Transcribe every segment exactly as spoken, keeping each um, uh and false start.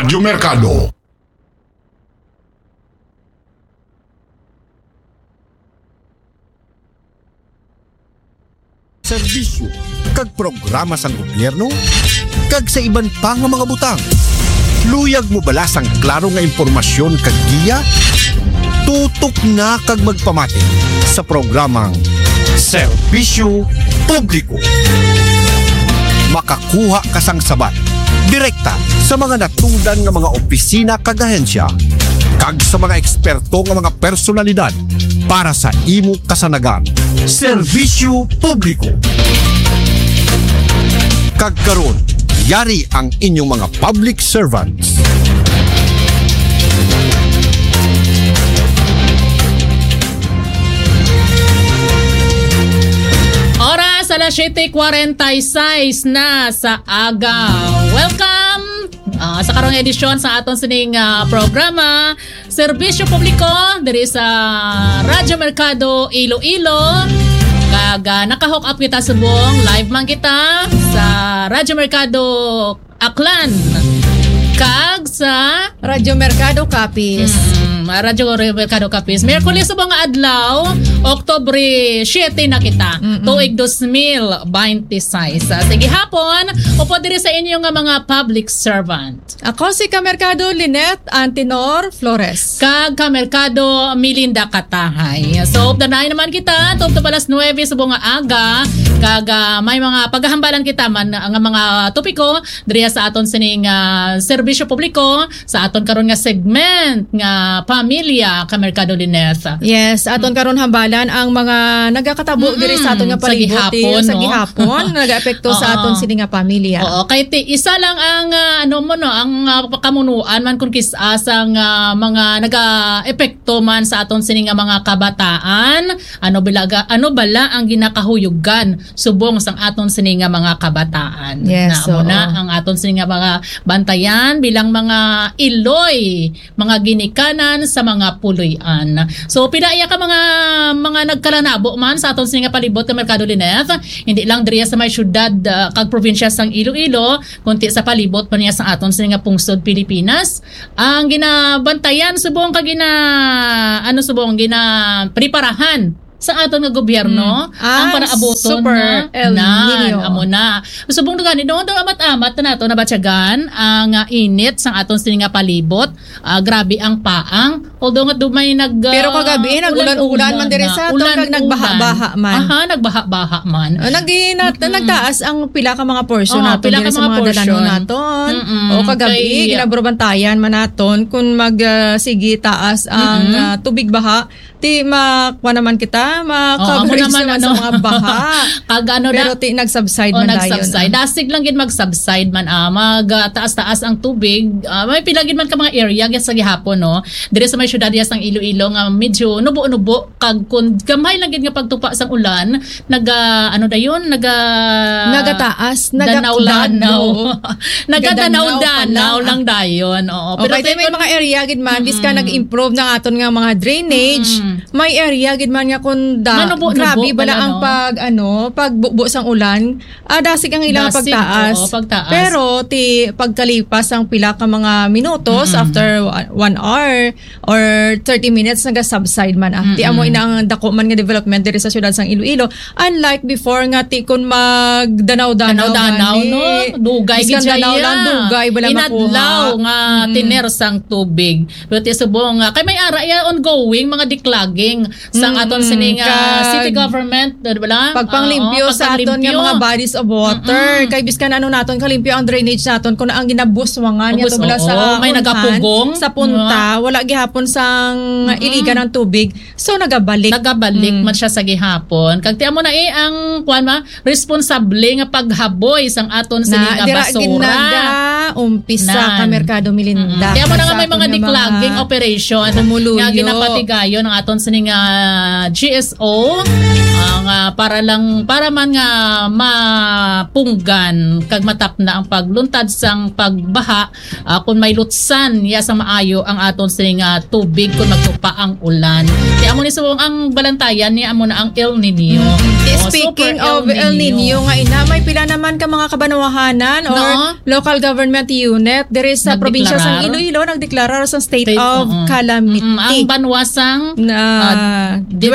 Radyo Mercado. Serbisyo, kag programa sang gobyerno, kag sa iban pa nga mga butang. Luyag mo balas ang klaro nga impormasyon kag giya? Tutok na kag magpamati sa programang Serbisyo Publiko. Makakuha ka sang sabat direkta sa mga natudan nga mga opisina kag ahensya kag sa mga eksperto nga mga personalidad para sa imo kasanagan. Serbisyo Publiko. Kag karon, yari ang inyong mga public servants. Oras alas siyete kuwarenta y sais na sa aga. Welcome uh, sa karong edisyon sa aton sining uh, programa Serbisyo Publiko diri sa Radyo Mercado Iloilo. Kag uh, naka-hook up kita subong live man kita sa Radyo Mercado Aklan kag sa Radyo Mercado Capiz. Mm, Radyo Mercado Capiz. Miyerkules subong nga adlaw, Oktubre siyete na kita. Mm-mm. Tuig dos mil beintiséis. Sige hapon, upo diri sa inyo nga mga public servant. Ako si Kamercado Lynette Antinor Flores. Kag Kamercado Milinda Katahay. So, updanay naman kita, tuog to balas nuwebe subong nga aga. Kag uh, may mga paghahambalan kita man nga mga topiko diri sa aton sining uh, serbisyo publiko sa aton karon nga segment nga pamilya Kamercado Lynette. Yes, aton karon hambalan ang mga nagakatabo mm-hmm. diri sa aton nga palibot sa gihapon, no? Nagaapekto sa aton sining nga pamilya. Oo, kay ti isa lang ang uh, ano mo no, ang uh, kamunuan man kun kis-a sang uh, mga naga-epekto man sa aton sining nga mga kabataan. Ano bilaga, ano bala ang ginakahuyugan subong sang aton sining nga mga kabataan. Yes, na muna ang aton sining nga mga bantayan bilang mga iloy, mga ginikanan sa mga puloy-an. So pidaya ka mga mga nagkalanabo man sa aton sining nga palibot Kamercado Lynette, hindi lang diri sa may syudad uh, kag probinsya sang Iloilo, kundi sa palibot pa niya sa aton sining nga pungsod Pilipinas. Ang ginabantayan subong kag gina ano subong gina preparahan sa aton nga gobyerno mm. ah, ang para aboton super na El Nino. amo na. Subong dugan doon daw amat-amat na nato nabatyagan ang uh, init sang aton sining nga palibot. Uh, grabe ang paang. Although nga dumay nag uh, pero kagabi nag-ulan-ulan man diri sa aton kag nagbaha-baha man. Aha, nagbaha-baha man. Uh, nag mm-hmm. nagtaas ang pila ka mga portion oh, nato diri sa mga, mga dalanon naton. Mm-hmm. O kagabi kay, ginabrobantayan man naton kun mag uh, sige taas ang mm-hmm. uh, tubig baha ti makuha naman kita makabrace oh, naman ano, sa mga baha kag ano pero na, ti nag-subside oh, man nag-subside. dayon Dasig lang gid mag-subside man ah, mag uh, taas-taas ang tubig uh, may pila gid man ka mga area gid sa gihapon no diri sa may syudad sang Iloilo nga medyo nubo-nubo kag kun gamay lang gid nga pagtupa sang ulan naga ano dayon naga nagataas nagakudanaw nagadanaw-danaw lang dayon oo pero okay, may mga area gid man bis ka nag-improve ng aton nga mga drainage. Mm. May area gid man nga kun da Manubo, grabe nubo, bala no? ang pag ano pagbubo sang ulan ah dasig ang ilang dasig, pagtaas. Oo, pagtaas pero ti pagkalipas ang pila ka mga minutos mm-hmm. after one hour or thirty minutes naga-subside man ah. Mm-hmm. Ti amo ina ang dako man nga development diri sa syudad sang Iloilo unlike before nga ti kun magdanaw-danaw danaw no dugay gid siya lang dugay bala makuha inadlaw nga mm-hmm. tiner sang tubig pero ti subong nga kay may ara ya ongoing mga declogging sang mm-hmm. aton sining uh, city government di ba pagpanglimpyo uh, sa aton nga mga bodies of water mm-hmm. kay biskan ano naton kalimpyo ang drainage naton kun ang ginabuswangan niya to bala sa may nagapugong sa punta uh, wala gihapon sang mm-hmm. iligan ng tubig so nagabalik nagabalik mm. man siya sa gihapon kag ti amo na eh ang kuan ma responsable nga paghaboy sang aton sining nga basura umpisa Kamercado Milinda. Kaya mo na nga may mga declogging operation nga ginapatigayon ng aton sining uh, G S O ang uh, para lang para man nga mapunggan kag matapna ang pagluntad sang pagbaha uh, kung may lutsan ya sa maayo ang aton sining uh, tubig kung magtupa ang ulan. Kaya amo ni subong ang balantayan ni amo na ang El Nino. Oh, Speaking super of El Nino, nga ina, may pila naman ka mga kabanawahanan or No. local government unit diri sa Nagdeklarar. probinsya sa Iloilo nagdeklarar sa state, State, of oo. calamity. Mm, ang banwasang na uh,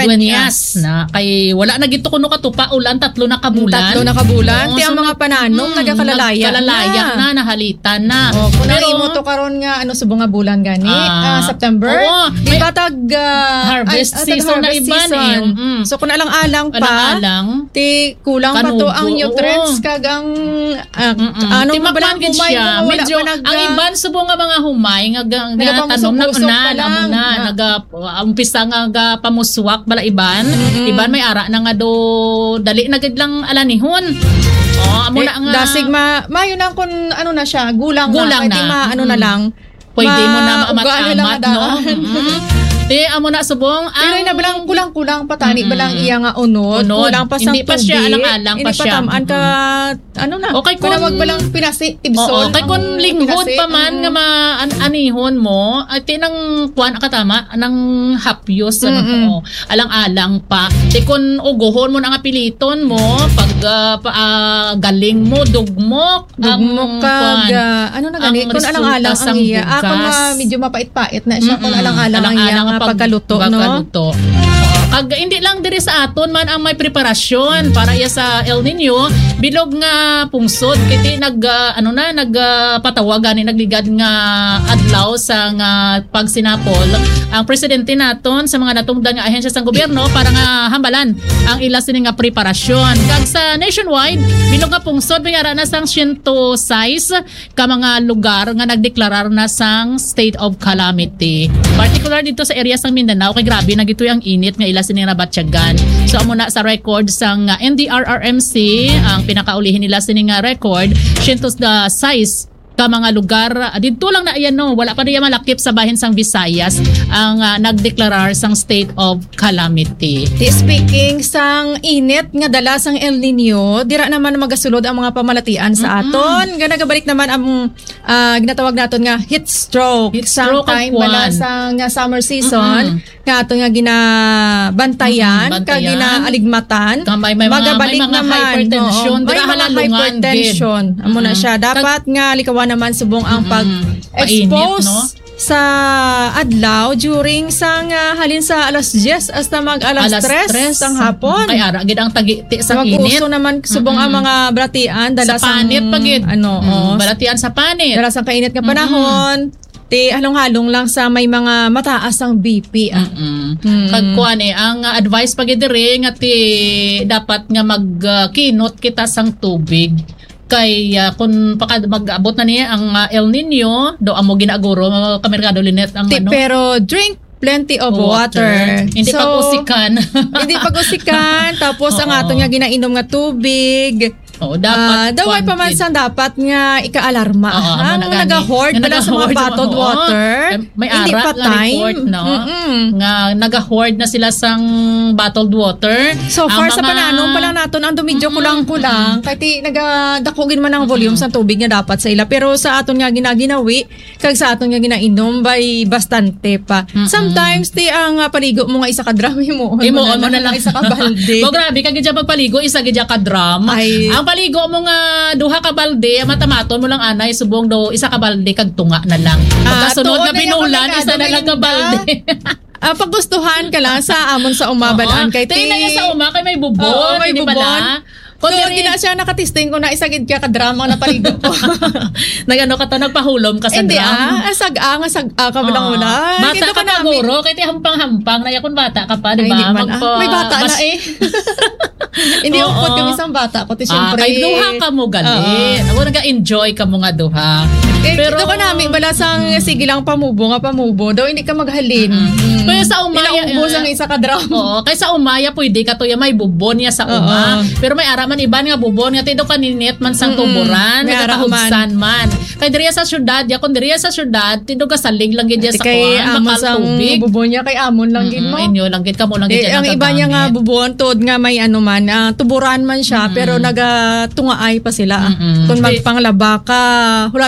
Dueñas na kay wala na gito kuno katupa ulan tatlo na kabulan. Tatlo na kabulan. Oo, Ti ang so mga pananom mm, nagkakalalayan nagkalalaya na. na, nahalitan na. Oh, kung Pero naimo to karon nga ano subong nga bulan gani, Ah, ah, September. oo. Di ba tag ah, Harvest ay- ah, tag season na harvest iban eh. season. Mm. So kung alang-alang pa, alang-alang ti kulang pa to Kanugo, ang nutrients oo. kag ang ah, Mm-mm. ano Timakwan ba lang gid humay siya. nga wala Medyo, pa nag ang iban subong nga mga humay nga nga tanom na Nagapamusok-musok na pa lang. amo na Ah. naga umpisa nga ga pamuswak bala iban. Iban may ara na nga do dali na gid lang alanihon. Oh, amo eh, na nga dasig ma mayo na kun ano na siya, gulang, Gulang na. Pwede na. ma ano na Mm. lang. pwede mo na ma- ugaan maamat-amat lang no. daan. Mm-mm. Di amo na subong Pero ang ina bilang kulang-kulang patani Mm-mm. balang iya nga unod, Unod. kulang pa sang Hindi pa tubig. siya, alang-alang pa Hindi siya. tamaan ka ano na. Okay, kung- Panawag balang pinasi tibsol. Oo, kay kun ang linghod pinasi, pa man ang- nga ma an anihon mo, ay tinang kuan katama nang hapyos ano Mm-mm. oo, alang-alang pa. Di kun ugohon mo na nga piliton mo pag ah, pa, ah, galing mo dugmok Dugmok kag ah, ano na gani ang kun alang-alang resulta ang sang iya. Ako bugas. nga medyo mapait-pait na siya kung Mm-mm. alang-alang ang iya nga pag- pagkaluto no. pagkaluto. Oo. Kag hindi lang diri sa aton man ang may preparasyon para iya sa El Nino, bilog nga pungsod kiti nag ah, ano na nagpatawag ani nagligad nga adlaw sa nga pagsinapol ang presidente naton sa mga natungdan nga ahensya sang gobyerno para nga hambalan ang ila sini nga preparasyon. Kag sa nationwide, bilog nga pungsod biyara na sang one hundred six ka mga lugar nga nagdeklarar na sang state of calamity. Particular dito sa area sang Mindanao kay grabe na gitoy ang init nga ila sini nabatyagan. So amo na sa record sang uh, N D R R M C ang pinakaulihin nila sini nga record one hundred six ka mga lugar uh, dito lang na ayan no wala pa diya malakip sa bahin sang Visayas ang uh, nagdeklarar sang state of calamity. Di speaking sang init nga dala sang El Nino, dira naman magasulod ang mga pamalatian sa aton. Nga nagabalik naman ang ah, ginatawag naton nga heat stroke. Heat Sang stroke ang time bala kwan. sa nga summer season, Mm-mm. nga aton nga ginabantayan, Mm-mm, ka bantayan. ginaaligmatan. May, may, mga, magabalik may mga naman, hypertension, oo. dira May mga halalungan hypertension. gid. Amo na Mm-mm. siya. Dapat nga likawan naman subong ang Mm-mm. pag-expose Mainit, no? sa adlaw during sang ah, halin sa alas diyes hasta mag alas, tres ang hapon. Kay ara gid ang tagiti sa init. Mag-uso naman subong ang mga bratian dala Sa panit sang- pa gid. ano, Mm, oh, balatian sa panit. dala sang kainit nga panahon. Ti halong-halong lang sa may mga mataas ang B P. Ah. Mm. Mm. Kag kuan eh ang uh, advice pa gid diri nga ti dapat nga magkinot kita sang tubig kay uh, kung paka mag-abot na niya ang uh, El Nino do amo ginaguro uh, kamerkado linet ang Ti, ano pero drink plenty of water. Hindi So, pag-usikan. hindi pag-usikan. Tapos ang Oo. ato nga ginainom nga tubig. Oo, Ah, dapat daway pa man quantity. sa dapat nga ika-alarma. Oo, amo ang na gani. nag-hoard Nga pala sa mga nag-hoard, bottled oo. water. Eh, may hindi ara pa nga time. report, no? Mm-mm. Nga nag-hoard na sila sang bottled water. So Ang far sa mga- pananong pala naton ang dumidyo kulang-kulang kay ti nagadakogin man ang volume sa tubig nga dapat sa ila pero sa aton nga ginaginawi kag sa aton nga ginainom by bastante pa. Sometimes ti ang uh, paligo mo nga isa ka drum mo. Imo mo na lang isa ka balde. Bo grabe kag gidya pagpaligo isa gidya ka drum. Ay. Ang paligo mo nga duha ka balde, matamaton mo lang anay subong do isa ka balde kag tunga na lang. Ah, Pagkasunod tuod na na yung binulan pagkakado isa na lang ka na balde. Ah, paggustuhan ka lang sa amon sa umabalaan Oo. kay ti. Tingnan niya sa uma kay may bubon, Oo, may hindi bubon. pala. So, Kung di na siya nakatisting ko na isagid ka ka-drama na paligo ko. nagano ka to nagpahulom ka sa Hindi drum. ah, asag-a, nga sag-a ka bilang Oo. una. Bata Dito ka pa namin- guro, kaya ti hampang-hampang na yakon bata ka pa, di Ay, ba? hindi man, ah. Magpa- May bata bas- na eh. Hindi Oo. upod kami sa bata ko. Ti Ah, syempre. kay duha ka mo gali. Ako nag-enjoy ka mo nga duha. Eh, Pero dito ka namin, balasang sige lang pamubo nga pamubo. Daw hindi ka maghalin. Mm. Pero sa umaya, Inaubos ang isa ka drum. Oo, kay sa umaya pwede ka to ya may bubon niya sa uma. Oo. Pero may ara man iban nga bubon nga tido kaninit man sang tuburan, May ara nakahugsan man. Kay diriya sa syudad, ya kun diriya sa syudad, tido ka salig lang gid ya sa Kay kuan, amon bakal sang tubig. bubon niya, kay amon lang gid Mm, mo. inyo lang gid kamo lang gid Eh, yan ang iba niya nga nagagamit. bubon, tod nga may ano man, ah, tuburan man siya, pero nagatungaay pa sila. Mm-mm. Kung magpanglaba ka, hulat-hulat Hulat-hulat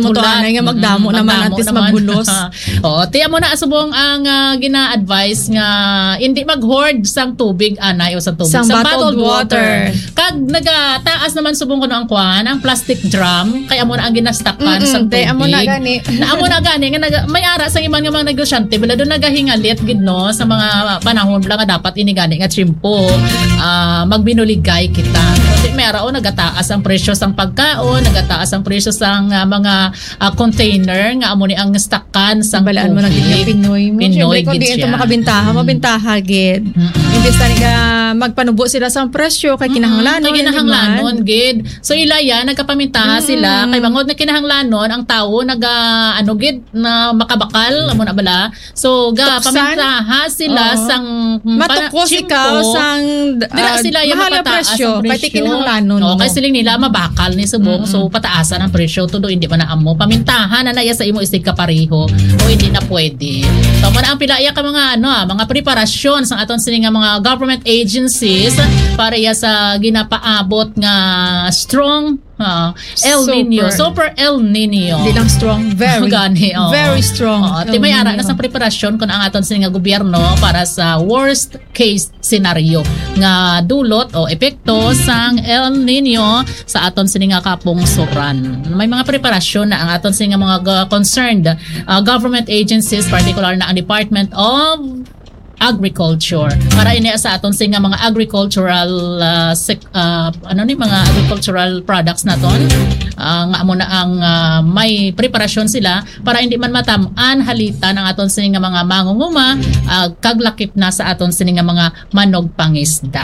mo to Hulat. anay nga magdamo Mm, naman at magdamo least naman. magbulos. Oo, tiya mo na subong ang ah, gina-advise nga hindi mag-hoard sang tubig anay o sa tubig Sang sa bottled water. Kag nagataas naman subong ko no ang kwan, ang plastic drum, kaya mo na ang ginastakpan Mm-mm, sang tubig. day, amo na gani. na amo na gani nga naga, may ara sa iman nga mga negosyante bila doon nagahingalit gid no sa mga panahon lang nga dapat ini gani nga trimpo ah, magbinuligay kita. Kasi may ara o nagataas ang presyo sang pagkaon, nagataas ang presyo sang ah, mga ah, container nga amo ni ang stakkan sang Balaan mo na gid yung Pinoy mo. Pinoy Siyempre, kung gid di ito siya. makabintaha, mabintaha gid. Imbes na nga magpanubo sila sa presyo kay kinahanglanon. Kay kinahanglanon gid. So ilaya nagkapamintaha sila kay bangod na kinahanglanon ang tawo naga ano gid na makabakal amo na bala. So ga Tuksan? pamintaha sila Oo. sang Matukos chimpo. ikaw sang Dila ah, sila yung mahal na mapataas presyo. ang Kay presyo. kinahanglanon Oo, mo. kay siling nila mabakal ni subong. So pataasan ang presyo tudo hindi pa na amo. Pamintahan na naya sa imo isig kapareho o hindi na pwede. So mo na ang pilaya ka mga ano ah, mga preparasyon sang aton sini nga mga government agencies para ya sa ginapaabot nga strong ah, El Super. Nino, super El Nino. Di lang strong, very, Gani, oo. very strong. Oo, ti may ara na sa preparasyon kung ang aton sini nga gobyerno para sa worst case scenario nga dulot o epekto sang El Nino sa aton sini nga kapungsoran. May mga preparasyon na ang aton sini nga mga go- concerned uh, government agencies, particular na ang Department of Agriculture para ini sa aton sing nga mga agricultural uh, sec- uh, ano ni mga agricultural products naton uh, nga amo na ang uh, may preparasyon sila para hindi man matam-an halitan ang aton sing nga mga mangunguma uh, kaglakip na sa aton sing nga mga manog pangisda.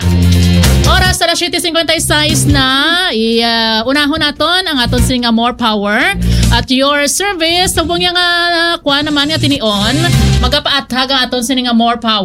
Oras alas siyete singkwentaysayis na i uh, unahon naton ang aton sing nga more power at your service subong nga uh, kuha naman nga tinion magapaatag ang aton sing nga more power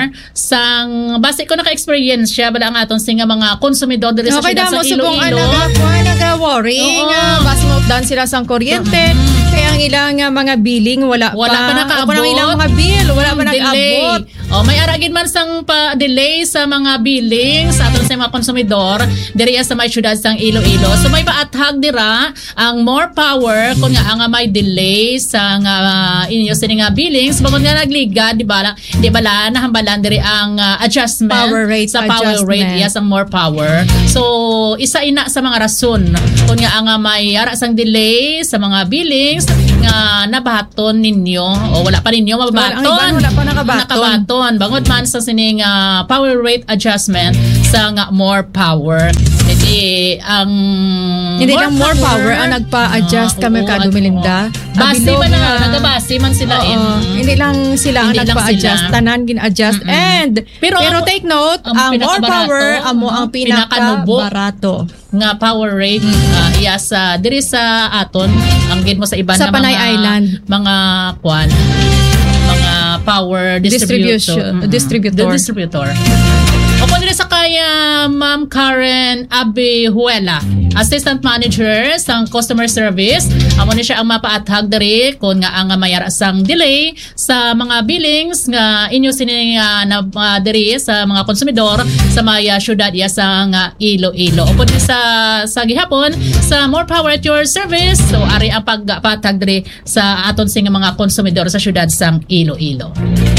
sang base ko naka-experience siya bala ang aton sing nga mga konsumidor diri sa Okay, siyudad damo sa subong Iloilo. naga naga-worry Oo. nga bas mo down sila sang kuryente. Kaya ang ilang nga mga billing wala, Wala pa nakaabot. Ako ang ilang mga bill, wala pa Delay. nag-abot. Oh, may aragin man sang pa delay sa mga billing sa aton sa mga konsumidor diri sa may syudad sang Iloilo. So may paathag dira ang more power kung nga ang may delay sa nga uh, inyo sini nga billings bangod nga nagliga di ba di bala nahambalan diri ang uh, adjustment Power rate sa power adjustment. rate yes ang more power. So isa ina sa mga rason kung nga ang uh, may ara sang delay sa mga billings nga nabaton ninyo o wala pa ninyo mabaton. Wala, ang iban wala pa nakabaton. Nakabaton. Bangod man sa sining uh, power rate adjustment sa nga more power. Hindi ang Hindi lang more power ang nagpa-adjust Ah, kami oo, Mercado at- Melinda. oo. Base Abilog man na, nga. nagabase man sila Oo, in. hindi lang sila ang Hindi lang nagpa-adjust, sila. tanan gin-adjust. And Pero pero, ako- take note, ang ang more pinakabarato, power amo ang pinakanubo. pinaka-barato. Nga power rate uh, iya sa diri sa aton ang gid mo sa iba Sa na Panay mga Island. mga kwan mga power Distribution- distributor. distributor. The distributor. O kung dili sa kaya Ma'am Karen Abihuela, Assistant Manager sang Customer Service. Amo ni siya ang mapaathag diri kung nga ang mayara sang delay sa mga billings nga inyo sini nga na uh, diri sa mga konsumidor sa maya syudad ya sa nga Iloilo. O pwede sa sa gihapon sa more power at your service. So ari ang pagpatag diri sa aton sing mga konsumidor sa syudad sang Iloilo.